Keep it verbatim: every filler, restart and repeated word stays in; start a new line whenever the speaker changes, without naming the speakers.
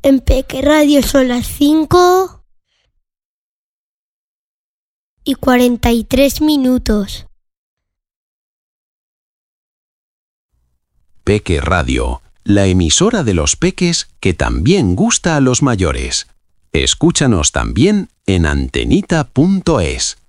En Peque Radio son las cinco y cuarenta y tres minutos.
Peque Radio, la emisora de los peques que también gusta a los mayores. Escúchanos también en antenita punto es.